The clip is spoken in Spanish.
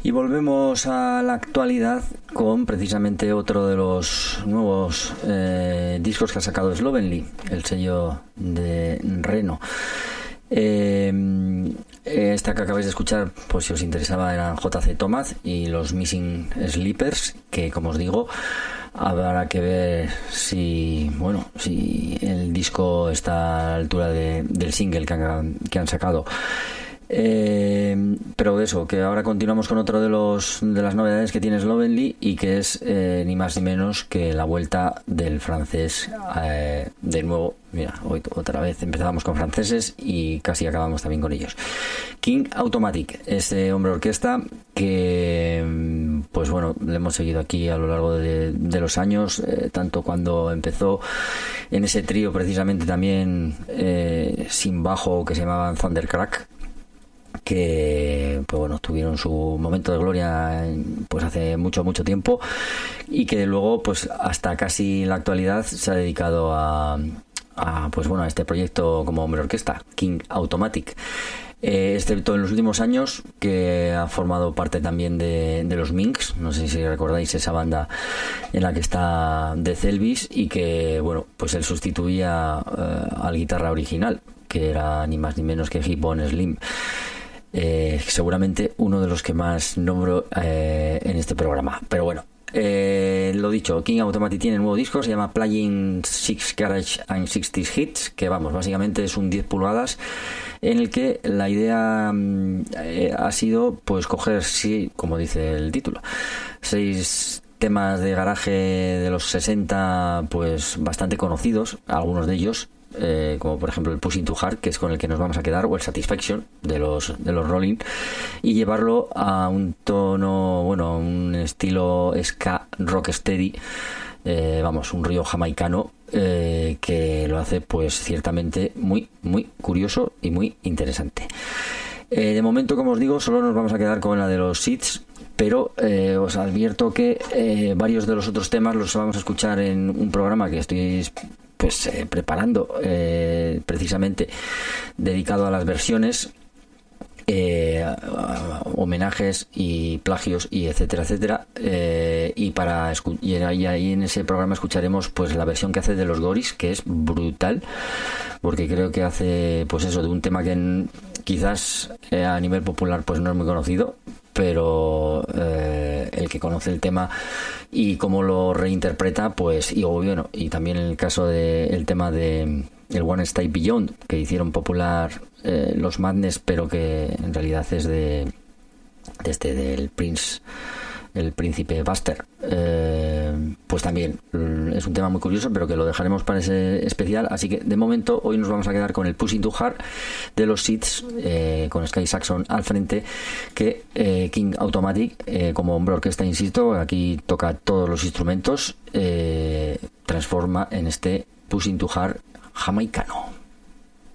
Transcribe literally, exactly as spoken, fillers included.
Y volvemos a la actualidad con precisamente otro de los nuevos eh, discos que ha sacado Slovenly, el sello de Reno. Eh, esta que acabáis de escuchar, pues si os interesaba, eran J C Thomas y los Missing Sleepers, que como os digo, habrá que ver si, bueno, si el disco está a la altura de, del single que han, que han sacado. Eh, pero eso, que ahora continuamos con otro de los de las novedades que tiene Slovenly, y que es eh, ni más ni menos que la vuelta del francés. Eh, de nuevo, mira, hoy otra vez empezábamos con franceses y casi acabamos también con ellos. King Automatic, ese hombre orquesta que, pues bueno, le hemos seguido aquí a lo largo de, de los años, eh, tanto cuando empezó en ese trío precisamente también eh, sin bajo, que se llamaban Thundercrack, que pues bueno, tuvieron su momento de gloria pues hace mucho mucho tiempo, y que luego pues hasta casi la actualidad se ha dedicado a, a pues bueno a este proyecto como hombre orquesta, King Automatic, eh, excepto en los últimos años, que ha formado parte también de, de los Minx. No sé si recordáis esa banda en la que está Death Elvis, y que bueno, pues él sustituía eh, al guitarra original, que era ni más ni menos que Gibbon Slim. Eh, seguramente uno de los que más nombro eh, en este programa. Pero bueno, eh, lo dicho, King Automatic tiene un nuevo disco, se llama Playing Six Garage and sixties Hits, que vamos, básicamente es un diez pulgadas en el que la idea eh, ha sido pues coger, sí, como dice el título, seis temas de garaje de los sesenta pues bastante conocidos, algunos de ellos, Eh, como por ejemplo el Pushing Too Hard, que es con el que nos vamos a quedar, o el Satisfaction de los de los Rolling, y llevarlo a un tono, bueno, un estilo ska rocksteady, eh, vamos, un río jamaicano, eh, que lo hace pues ciertamente muy muy curioso y muy interesante. Eh, de momento, como os digo, solo nos vamos a quedar con la de los Seeds, pero eh, os advierto que eh, varios de los otros temas los vamos a escuchar en un programa que estoy pues eh, preparando eh, precisamente dedicado a las versiones, eh, homenajes y plagios y etcétera etcétera, eh, y para escu- y ahí en ese programa escucharemos pues la versión que hace de los Goris, que es brutal, porque creo que hace pues eso de un tema que en, quizás eh, a nivel popular pues no es muy conocido, pero eh, el que conoce el tema y cómo lo reinterpreta, pues, y bueno, y también en el caso del de tema de el One Step Beyond, que hicieron popular eh, los Madness, pero que en realidad es de, de este del Prince, el príncipe Buster, eh, pues también es un tema muy curioso, pero que lo dejaremos para ese especial. Así que de momento hoy nos vamos a quedar con el Pushing Too Hard de los Seeds, eh, con Sky Saxon al frente, que eh, King Automatic, eh, como hombre orquesta, insisto, aquí toca todos los instrumentos, eh, transforma en este Pushing Too Hard jamaicano.